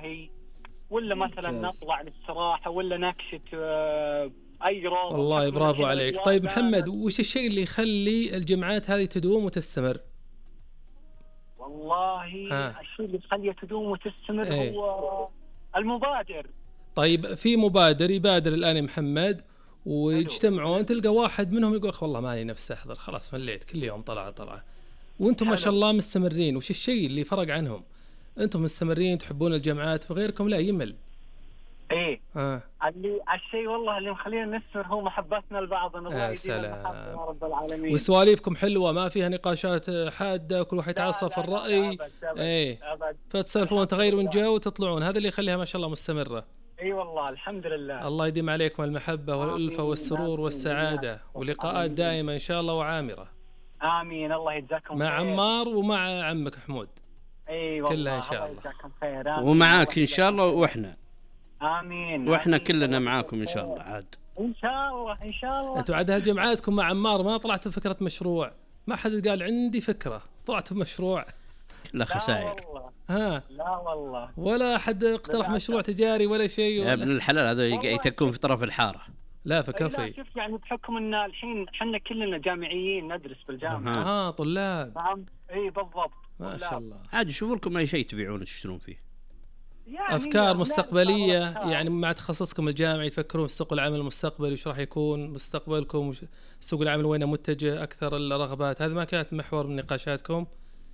شاهي، ولا مثلا نطلع للصراحة، ولا نكشت أي روضة. والله برافو عليك. طيب محمد، وش الشيء اللي يخلي الجمعات هذه تدوم وتستمر؟ والله الشيء اللي يخليها تدوم وتستمر هو المبادر. طيب في مبادر يبادر الآن يا محمد ويجتمعون، تلقى واحد منهم يقول والله مالي نفس أحضر، خلاص مليت كل يوم طلعة، وانتم ما شاء الله مستمرين. وش الشيء اللي فرق عنهم؟ انتم مستمرين تحبون الجمعات وغيركم لا يمل. ايه اللي الشيء والله اللي مخلينا نستمر هو محبتنا لبعضنا. الله يديم المحبة يا رب العالمين. وسواليفكم حلوة، ما فيها نقاشات حادة كل واحد يتعصب في الرأي. أبد. فتسولفون تغيرون جو وتطلعون، هذا اللي يخليها ما شاء الله مستمرة. اي والله الحمد لله. الله يديم عليكم المحبة والألفة والسرور والسعادة ولقاءات دائمة إن شاء الله وعامرة. آمين. الله يجزاكم مع عمار ومع عمك حمود. اي والله كلها إن شاء الله. خير. ومعاك إن شاء الله وإحنا. آمين. وإحنا كلنا معاكم إن شاء الله عاد. إن شاء الله. أنتوا عاد هالجمعاتكم مع عمار ما طلعتوا فكرة مشروع؟ ما حد قال عندي فكرة، طلعتوا مشروع؟ لا خسائر. لا والله. ولا حد اقترح مشروع تجاري ولا شيء؟ يا ابن الحلال هذا يتكون في طرف الحارة. لا فكفي. شوف يعني بحكم ان الحين احنا كلنا جامعيين ندرس بالجامعة. طلاب. نعم. اي بالضبط. ما شاء الله. عاد شوفوا لكم اي شيء تبيعون تشترون فيه. يعني أفكار مستقبلية يعني مع تخصصكم الجامعي، تفكرون في سوق العمل المستقبلي وش راح يكون مستقبلكم، سوق العمل وين متجه أكثر الرغبات؟ هذه ما كانت محور من نقاشاتكم؟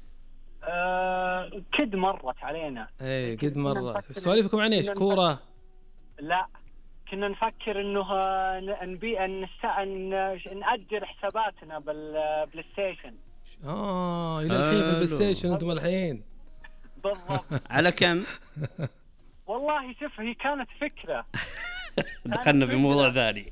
قد مرت علينا. قد مرت. سواليفكم عن ايش؟ كورة؟ لا كنا نفكر انه نبيع نأجر حساباتنا بالبلاي ستيشن. الى الحين في البلاي ستيشن انتم الحين؟ بالضبط. على كم؟ والله شوف هي كانت فكرة. دخلنا في موضوع ثاني.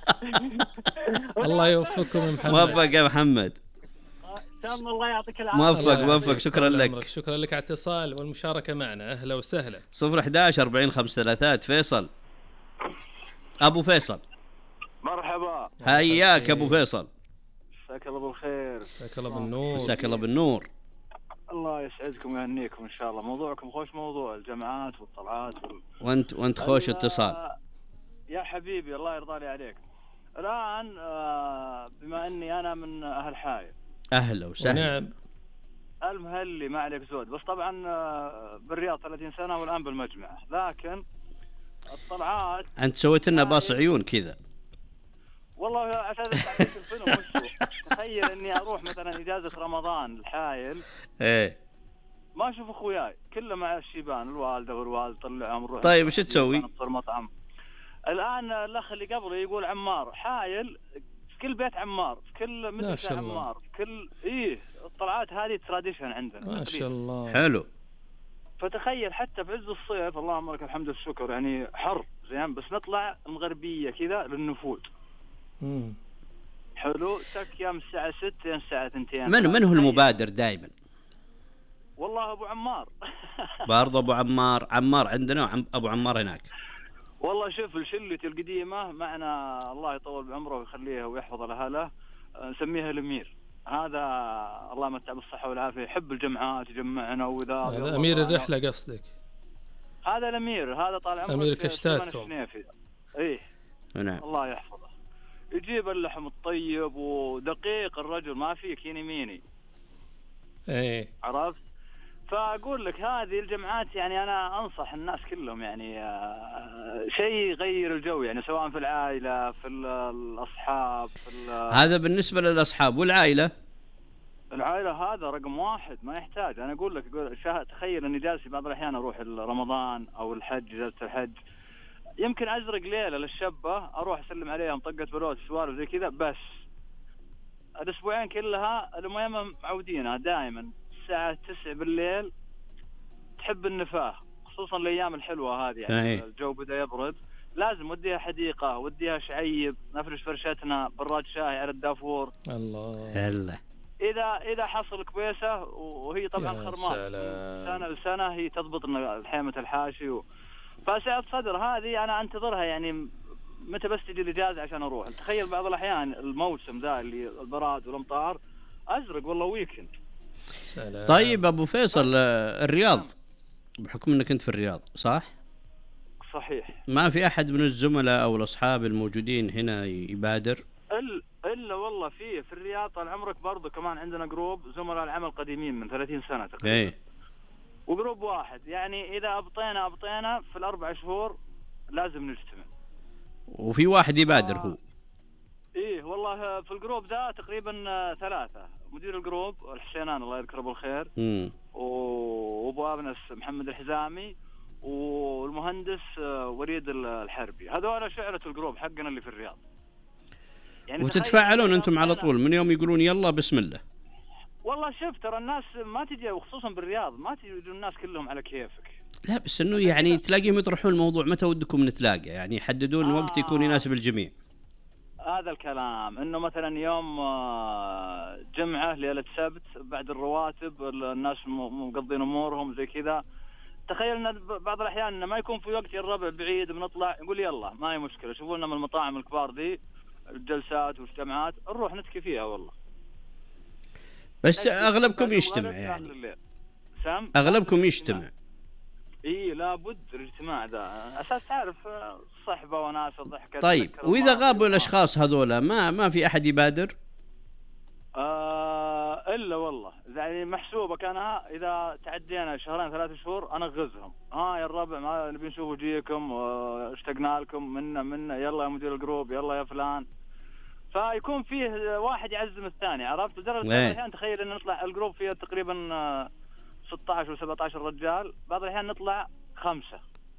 الله يوفقكم يا محمد. موفق يا محمد. الله يعطيك العافية. موفق. شكرا لك. شكرا لك على الاتصال والمشاركة معنا. أهلا وسهلا. 011 40 533. فيصل. أبو فيصل. مرحبا. حياك أبو فيصل. مساك الله بالخير. مساك الله بالنور. مساك الله بالنور. الله يسعدكم ويهنيكم إن شاء الله. موضوعكم خوش، موضوع الجامعات والطلعات وانت خوش اتصال يا حبيبي. الله يرضى لي عليك. الآن بما أني أنا من أهل حايل. أهلا وسهلا. نعم. المهلي ما عليك زود، بس طبعا بالرياض 30 سنة والآن بالمجمع. لكن الطلعات أنت سويت لنا باص عيون كذا. والله عشان تعطيك الفيلم وشو. تخيل اني اروح مثلا اجازة رمضان الحايل، ما اشوف اخوياي كله مع الشيبان، الوالدة والوالد طلعهم نروح. طيب وش تسوي؟ نفطر مطعم. الان الاخ اللي قبله يقول عمار حايل، في كل بيت عمار، في كل مدرسة عمار، في كل الطلعات هذه تراديشن عندنا ما شاء الله. حلو. فتخيل حتى بعز الصيف اللهم لك الحمد والشكر يعني حر زين، بس نطلع المغربية كذا للنفود. حلو. تك من الساعة 6 إلى الساعة 2. من هو المبادر دائما؟ والله أبو عمار. برضه أبو عمار. عمار عندنا وأبو عمار هناك. والله شوف الشلة القديمة معنا الله يطول بعمره ويخليها ويحفظ لها نسميها الأمير. هذا الله يمتع بالصحة والعافية، يحب الجمعات يجمعنا وذا. هذا أمير الرحلة قصدك؟ هذا الأمير، هذا طال عمرك أمير كشتاتكم. نعم. الله يحفظه. يجيب اللحم الطيب ودقيق الرجل، ما فيك يميني. عرفت؟ فأقول لك هذه الجمعات يعني أنا أنصح الناس كلهم يعني شيء يغير الجو، يعني سواء في العائلة في الأصحاب هذا بالنسبة للأصحاب. والعائلة؟ العائلة هذا رقم واحد ما يحتاج. أنا أقول لك تخيل أني جالس بعض الأحيان أروح رمضان أو الحج، جلسة الحج يمكن أزرق ليلة للشبة، أروح أسلم عليهم طقة بلوت سوالف زي كذا. بس الأسبوعين كلها المهم معودينها دائما الساعة 9 بالليل تحب النفاه، خصوصا الأيام الحلوة هذه يعني الجو بدأ يبرد، لازم وديها حديقة، وديها شعيب، نفرش فرشتنا، براد شاي على الدافور. الله. إذا حصل كبيسة وهي طبعا خرمات سنة لسنة هي تضبط حيمة الحاشي فسعة صدر هذه أنا أنتظرها يعني متى بس تجي الإجازة عشان أروح. تخيل بعض الأحيان الموسم ذا اللي البراد والأمطار أزرق والله ويكند. طيب أبو فيصل، الرياض بحكم انك انت في الرياض صح؟ صحيح. ما في احد من الزملاء او الاصحاب الموجودين هنا يبادر؟ الا والله في الرياض طال عمرك برضه كمان عندنا جروب زملاء العمل قديمين من 30 سنه تقريبا. ايه. وجروب واحد يعني اذا ابطينا في الاربع شهور لازم نجتمع. وفي واحد يبادر هو؟ ايه والله في الجروب ذا تقريبا 3. مدير الجروب الحسينان الله يذكره بالخير، وابو ابنس محمد الحزامي، والمهندس وريد الحربي. هذول شعرة الجروب حقنا اللي في الرياض. يعني وتتفاعلون انتم على طول من يوم يقولون يلا بسم الله؟ والله شوف ترى الناس ما تجي، وخصوصا بالرياض ما تجي الناس كلهم على كيفك. لا بس انه يعني تلاقيهم يطرحون الموضوع متى ودكم نتلاقى، يعني يحددون وقت يكون يناسب الجميع. هذا الكلام انه مثلا يوم جمعه ليله سبت بعد الرواتب الناس مقضين امورهم زي كذا. تخيل ان بعض الاحيان انه ما يكون في وقت يا الربع بعيد بنطلع نقول يلا ما هي مشكله شوفوا لنا من المطاعم الكبار دي الجلسات والجمعات نروح نتكي فيها والله. بس اغلبكم يجتمع يعني؟ اغلبكم يجتمع؟ اي لابد الاجتماع ذا اساس تعرف صحبه وناس وضحكه. طيب واذا غابوا الاشخاص هذولا ما في احد يبادر؟ الا والله يعني محسوبه كانها اذا تعدينا 2-3 شهور انغزهم. يا الربع ما نبي نشوف وجيكم اشتقنا لكم منا يلا يا مدير الجروب يلا يا فلان. فيكون فيه واحد يعزم الثاني عرفت. لدرجه احيانا تخيل ان نطلع الجروب فيه تقريبا 16 و17 رجال، بعض الأحيان نطلع 5.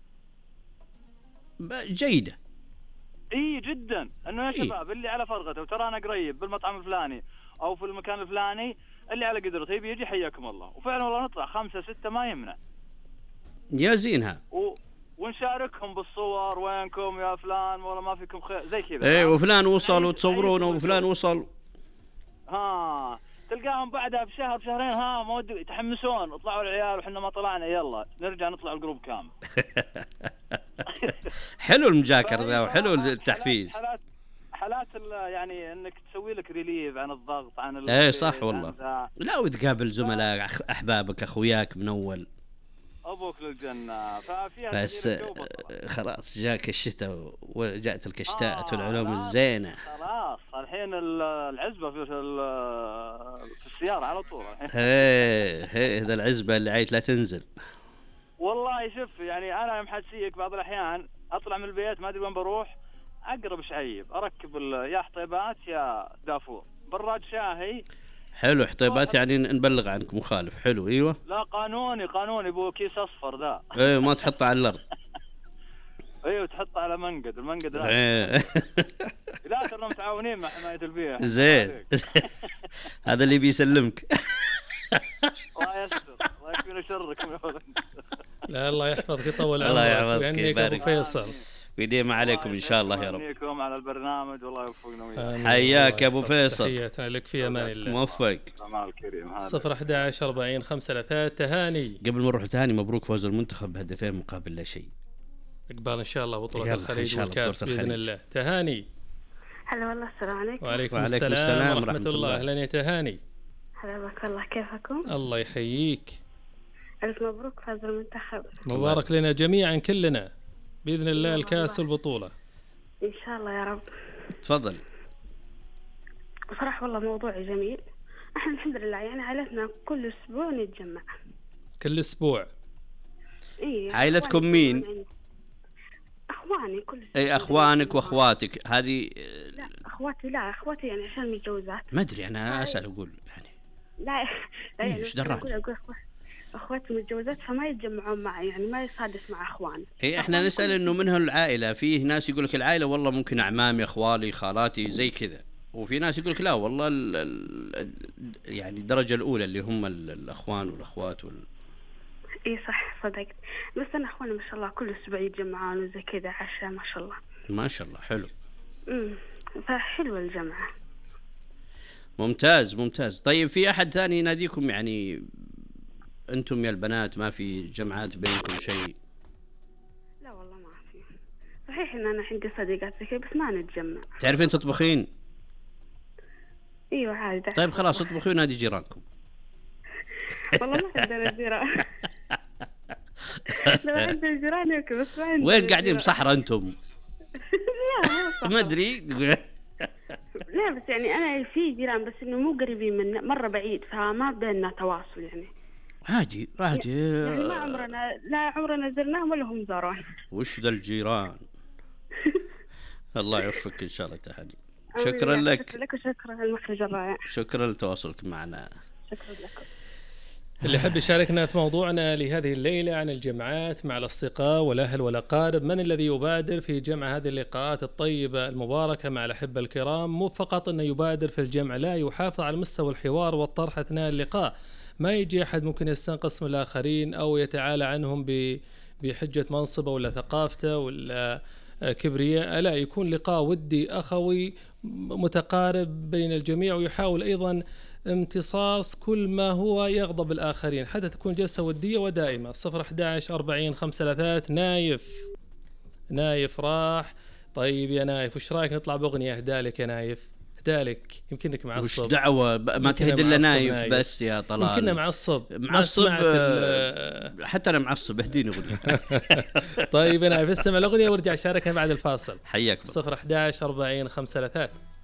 جيدة. اي جدا انه يا شباب اللي على فرغته وترى انا قريب بالمطعم الفلاني او في المكان الفلاني اللي على قدرته يجي حياكم الله. وفعلا والله نطلع 5-6 ما يمنع. يا زينها. ونشاركهم بالصور وينكم يا فلان والله ما فيكم خير زي كذا. ايه وفلان وصل وتصورونه وفلان وصل. تلقاهم بعدها بشهر شهرين مود يتحمسون اطلعوا العيال وحنا ما طلعنا يلا نرجع نطلع الجروب كامل. حلو المجاكر ذا وحلو التحفيز. حالات يعني انك تسوي لك ريليف عن الضغط عن ايه صح والله. لا وتقابل زملاء احبابك اخوياك من اول ابوك للجنه. ففيها بس خلاص جاك الشتاء وجاءت الكشتاء والعلوم الزينه. خلاص الحين العزبه في السياره على طول. ايه هذا العزبه اللي عايت لا تنزل. والله شوف يعني انا يوم حاسيك بعض الاحيان اطلع من البيت ما ادري وين بروح اقرب شعيب اركب يا حطيبات يا دافور براد شاهي. حلو حطيبات يعني نبلغ عنك مخالف. حلو ايوه. لا قانوني ابو كيس اصفر ذا. ايه ما تحطه على الارض. ايوه تحطه على المنقد لا ترى متعاونين مع حمايه البيئه. زين. هذا اللي بيسلمك. الله يستر الله يكفينا شرك. لا الله يحفظك يطول عمرك. الله يحفظك ابو فيصل ويديم عليكم ان شاء الله يا رب. نهنيكم على البرنامج والله يوفقنا وياك. حياك يا ابو فيصل. تحياتنا لك في امان الله. موفق. الله الكريم. 011 40 5 تهاني. قبل ما نروح تهاني مبروك فوز المنتخب بهدفين مقابل لا شيء. اقبال ان شاء الله بطولة الخليج والكاس باذن الله. تهاني. هلا والله السلام عليكم. وعليكم السلام ورحمة الله. اهلا يا تهاني. هلا بك الله كيفكم؟ الله يحييك. ألف مبروك فاز المنتخب. مبارك لنا جميعا كلنا بإذن الله الكاس والبطولة إن شاء الله يا رب. تفضل. بصراحة والله موضوع جميل. احنا الحمد لله يعني عائلتنا كل أسبوع نتجمع. كل أسبوع؟ إيه. عائلتكم مين؟ أخواني كل أسبوع. أي أخوانك وأخواتك هذه؟ لا أخواتي يعني عشان متجوزات. ما أدري أنا أسأل أقول يعني. لا يعني إيش دراك؟ أقول أخواتي متجوزات فما يتجمعون معي يعني ما يصادف مع أخواني. إيه إحنا نسأل إنه منهم العائلة. فيه ناس يقولك العائلة والله ممكن أعمامي أخوالي خالاتي زي كذا، وفي ناس يقولك لا والله يعني الدرجة الأولى اللي هم الأخوان والأخوات إيه صح صدقت. بس أنا أخواني ما شاء الله كل أسبوع يتجمعون وزي كذا عشاء ما شاء الله. ما شاء الله حلو. فحلوة الجمعة. ممتاز. طيب في أحد ثاني يناديكم يعني أنتم يا البنات ما في جمعات بينكم شيء؟ لا والله ما في. صحيح إن أنا عندي صديقات زي كذا بس ما نتجمع. تعرفين تطبخين؟ ايوه عادي. طيب خلاص اطبخوا ونادي جيرانكم. والله ما عندنا جيران. لو عندي جيران يمكن، بس ما عندي. وين قاعدين بصحراء انتم؟ لا ما ادري. لا بس يعني انا في جيران بس انه مو قريبين من مره بعيد، فما بيننا تواصل يعني. عادي يعني ما عمرنا زرناهم ولا هم زارونا. وش ذا الجيران. الله يوفقك ان شاء الله تهاني. شكرا لك. شكرا لك وشكرا للمخرج الرائع. شكرا لتواصلك معنا. شكرا لكم. اللي يحب يشاركنا في موضوعنا لهذه الليلة عن الجمعات مع الأصدقاء والأهل والأقارب، من الذي يبادر في جمع هذه اللقاءات الطيبة المباركة مع الأحبة الكرام؟ مو فقط أنه يبادر في الجمع، لا، يحافظ على مستوى الحوار والطرح أثناء اللقاء. ما يجي أحد ممكن يستنقص من الآخرين أو يتعالى عنهم بحجة منصبه ولا ثقافته ولا كبرياء، لا، يكون لقاء ودي أخوي متقارب بين الجميع، ويحاول أيضا امتصاص كل ما هو يغضب الآخرين حتى تكون جلسة ودية ودائمة. 011 40 533. نايف راح. طيب يا نايف، وش رايك نطلع بأغنية أهدالك يا نايف؟ أهدالك، يمكنك معصب. وش دعوة ما تهدي إلا نايف بس يا طلال. يمكننا معصب حتى أنا معصب، اهديني أغنية. طيب يا نايف، اسمع الأغنية وارجع شاركنا بعد الفاصل. حياك. 011 40 533.